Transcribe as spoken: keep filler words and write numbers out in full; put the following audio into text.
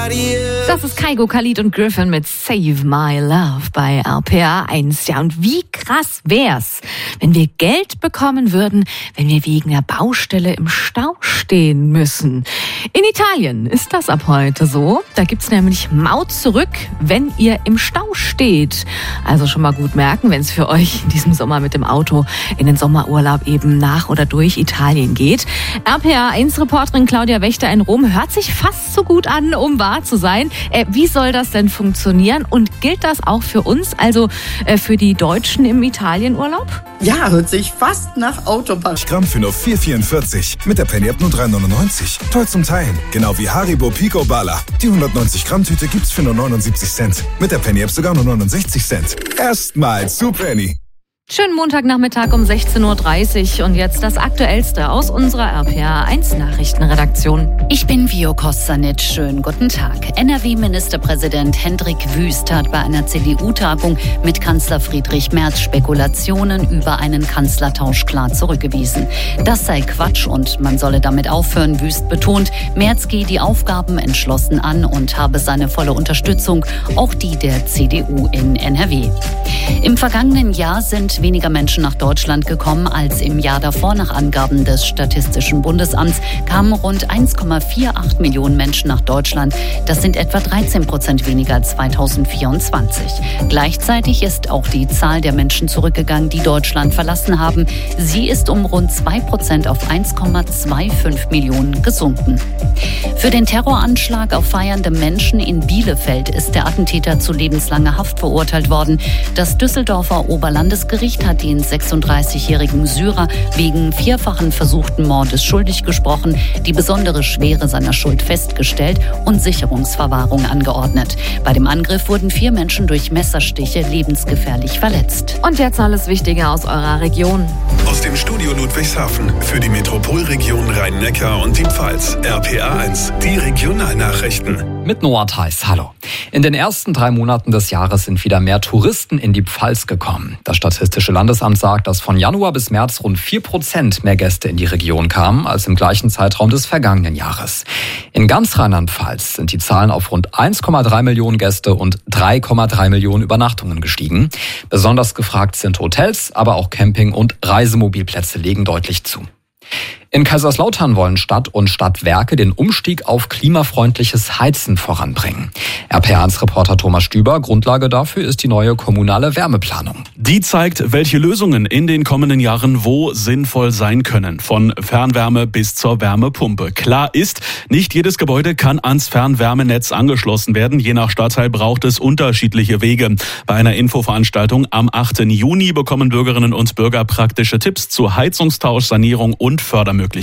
nobody else. Das ist Kygo, Khalid und Griffin mit Save My Love bei R P R eins. Ja, und wie krass wär's, wenn wir Geld bekommen würden, wenn wir wegen der Baustelle im Stau stehen müssen. In Italien ist das ab heute so. Da gibt's nämlich Maut zurück, wenn ihr im Stau steht. Also schon mal gut merken, wenn es für euch in diesem Sommer mit dem Auto in den Sommerurlaub eben nach oder durch Italien geht. R P R eins Reporterin Claudia Wächter in Rom hört sich fast so gut an, um wahr zu sein. Äh, wie soll das denn funktionieren? Und gilt das auch für uns, also äh, für die Deutschen im Italienurlaub? Ja, hört sich fast nach Autobahn. Gramm für nur vier Euro vierundvierzig. Mit der Penny App nur drei Euro neunundneunzig. Toll zum Teilen. Genau wie Haribo Pico Bala. Die hundertneunzig Gramm Tüte gibt's für nur neunundsiebzig Cent. Mit der Penny App sogar nur neunundsechzig Cent. Erstmal zu Penny. Schönen Montagnachmittag um sechzehn Uhr dreißig und jetzt das Aktuellste aus unserer R P R eins Nachrichtenredaktion. Ich bin Vio Kostanic. Schönen guten Tag. N R W-Ministerpräsident Hendrik Wüst hat bei einer C D U-Tagung mit Kanzler Friedrich Merz Spekulationen über einen Kanzlertausch klar zurückgewiesen. Das sei Quatsch und man solle damit aufhören. Wüst betont, Merz gehe die Aufgaben entschlossen an und habe seine volle Unterstützung, auch die der C D U in N R W. Im vergangenen Jahr sind weniger Menschen nach Deutschland gekommen als im Jahr davor. Nach Angaben des Statistischen Bundesamts kamen rund eins Komma achtundvierzig Millionen Menschen nach Deutschland. Das sind etwa dreizehn Prozent weniger als zweitausendvierundzwanzig. Gleichzeitig ist auch die Zahl der Menschen zurückgegangen, die Deutschland verlassen haben. Sie ist um rund zwei Prozent auf eins Komma fünfundzwanzig Millionen gesunken. Für den Terroranschlag auf feiernde Menschen in Bielefeld ist der Attentäter zu lebenslanger Haft verurteilt worden. Das Düsseldorfer Oberlandesgericht hat den sechsunddreißigjährigen Syrer wegen vierfachen versuchten Mordes schuldig gesprochen, die besondere Schwere seiner Schuld festgestellt und Sicherungsverwahrung angeordnet. Bei dem Angriff wurden vier Menschen durch Messerstiche lebensgefährlich verletzt. Und jetzt alles Wichtige aus eurer Region. Aus dem Studio Ludwigshafen für die Metropolregion Rhein-Neckar und die Pfalz. R P R eins, die Regionalnachrichten. Mit Noah Theis, hallo. In den ersten drei Monaten des Jahres sind wieder mehr Touristen in die Pfalz gekommen. Das Statistische Landesamt sagt, dass von Januar bis März rund vier Prozent mehr Gäste in die Region kamen als im gleichen Zeitraum des vergangenen Jahres. In ganz Rheinland-Pfalz sind die Zahlen auf rund eins Komma drei Millionen Gäste und drei Komma drei Millionen Übernachtungen gestiegen. Besonders gefragt sind Hotels, aber auch Camping- und Reisemobilplätze legen deutlich zu. In Kaiserslautern wollen Stadt und Stadtwerke den Umstieg auf klimafreundliches Heizen voranbringen. R P R eins Reporter Thomas Stüber, Grundlage dafür ist die neue kommunale Wärmeplanung. Die zeigt, welche Lösungen in den kommenden Jahren wo sinnvoll sein können. Von Fernwärme bis zur Wärmepumpe. Klar ist, nicht jedes Gebäude kann ans Fernwärmenetz angeschlossen werden. Je nach Stadtteil braucht es unterschiedliche Wege. Bei einer Infoveranstaltung am achten Juni bekommen Bürgerinnen und Bürger praktische Tipps zu Heizungstausch, Sanierung und Fördermitteln